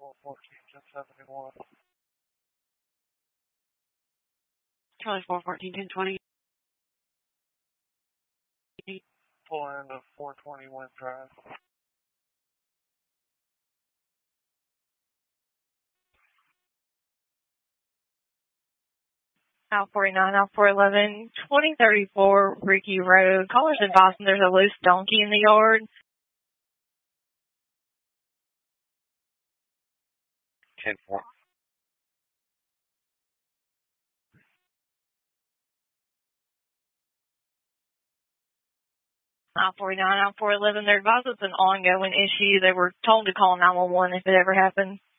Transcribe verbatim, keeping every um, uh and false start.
four fourteen, ten seventy-one. Charlie four fourteen, ten twenty. Pull into four twenty Wind Drive. Al forty-nine, Al four eleven, twenty thirty-four Ricky Road. Callers advising there's a loose donkey in the yard. ten four. Al forty-nine, Al four eleven, they're advised it's an ongoing issue. They were told to call nine one one if it ever happened.